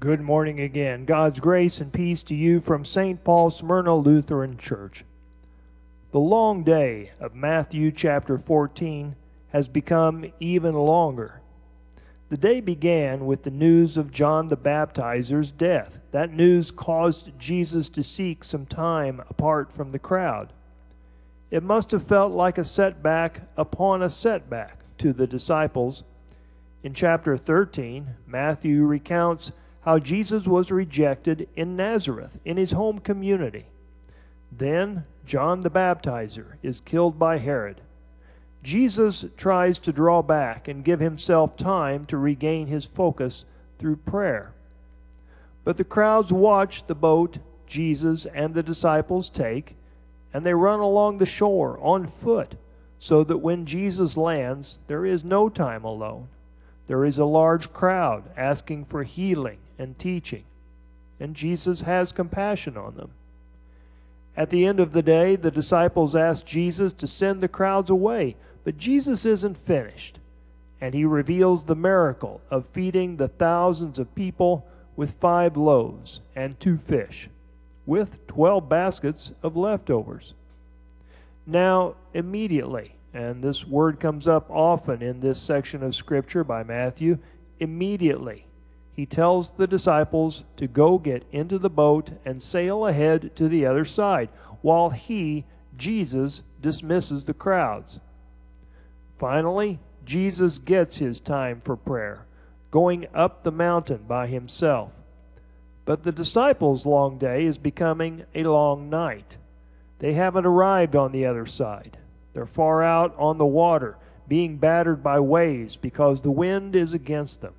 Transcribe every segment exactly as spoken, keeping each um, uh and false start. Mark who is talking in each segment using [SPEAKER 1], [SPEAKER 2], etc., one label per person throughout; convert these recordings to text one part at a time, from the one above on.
[SPEAKER 1] Good morning again. God's grace and peace to you from Saint Paul Smyrna Lutheran Church. The long day of Matthew chapter fourteen has become even longer. The day began with the news of John the Baptizer's death. That news caused Jesus to seek some time apart from the crowd. It must have felt like a setback upon a setback to the disciples. In chapter thirteen, Matthew recounts how Jesus was rejected in Nazareth, in his home community. Then John the Baptizer is killed by Herod. Jesus tries to draw back and give himself time to regain his focus through prayer. But the crowds watch the boat Jesus and the disciples take, and they run along the shore on foot, so that when Jesus lands, there is no time alone. There is a large crowd asking for healing and teaching, and Jesus has compassion on them. At the end of the day, the disciples ask Jesus to send the crowds away, but Jesus isn't finished, and he reveals the miracle of feeding the thousands of people with five loaves and two fish, with twelve baskets of leftovers. Now, immediately, and this word comes up often in this section of Scripture by Matthew, immediately, he tells the disciples to go get into the boat and sail ahead to the other side, while he, Jesus, dismisses the crowds. Finally, Jesus gets his time for prayer, going up the mountain by himself. But the disciples' long day is becoming a long night. They haven't arrived on the other side. They're far out on the water, being battered by waves because the wind is against them.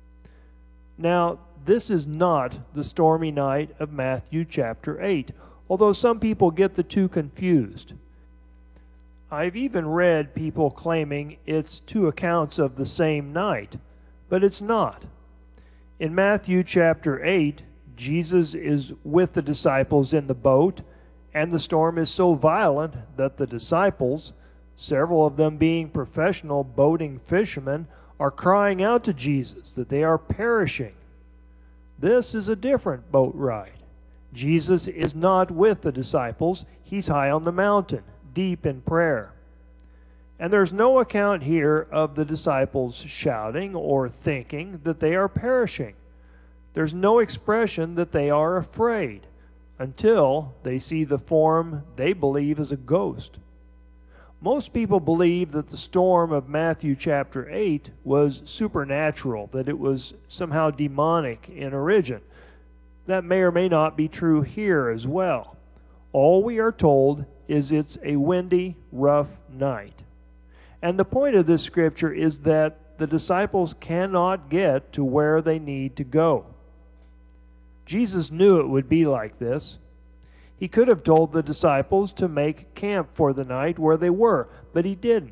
[SPEAKER 1] Now, this is not the stormy night of Matthew chapter eight, although some people get the two confused. I've even read people claiming it's two accounts of the same night, but it's not. In Matthew chapter eight, Jesus is with the disciples in the boat, and the storm is so violent that the disciples, several of them being professional boating fishermen, are crying out to Jesus that they are perishing. This is a different boat ride. Jesus is not with the disciples. He's high on the mountain, deep in prayer. And there's no account here of the disciples shouting or thinking that they are perishing. There's no expression that they are afraid until they see the form they believe is a ghost. Most people believe that the storm of Matthew chapter eight was supernatural, that it was somehow demonic in origin. That may or may not be true here as well. All we are told is it's a windy, rough night. And the point of this scripture is that the disciples cannot get to where they need to go. Jesus knew it would be like this. He could have told the disciples to make camp for the night where they were, but he didn't.